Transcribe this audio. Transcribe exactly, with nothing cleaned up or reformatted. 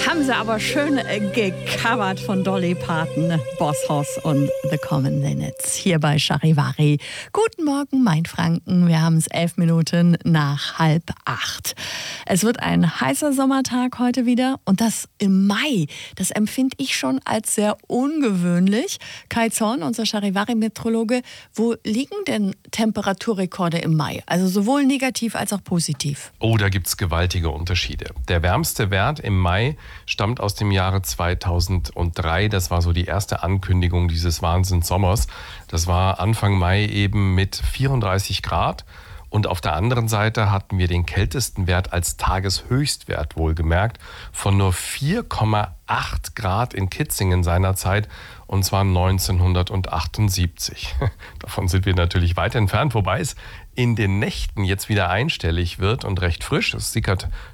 Haben sie aber schön äh, gecovert von Dolly Parton, Boss Hoss und The Common Linnets hier bei Charivari. Guten Morgen, mein Franken. Wir haben es elf Minuten nach halb acht. Es wird ein heißer Sommertag heute wieder und das im Mai. Das empfinde ich schon als sehr ungewöhnlich. Kai Zorn, unser Charivari-Meteorologe, wo liegen denn Temperaturrekorde im Mai? Also sowohl negativ als auch positiv. Oh, da gibt es gewaltige Unterschiede. Der wärmste Wert im Mai stammt aus dem Jahre zweitausenddrei. Das war so die erste Ankündigung dieses Wahnsinnssommers. Das war Anfang Mai eben mit vierunddreißig Grad. Und auf der anderen Seite hatten wir den kältesten Wert als Tageshöchstwert wohlgemerkt von nur vier Komma acht Grad in Kitzingen seinerzeit, und zwar neunzehnhundertachtundsiebzig. Davon sind wir natürlich weit entfernt, wobei es in den Nächten jetzt wieder einstellig wird und recht frisch. Es sickert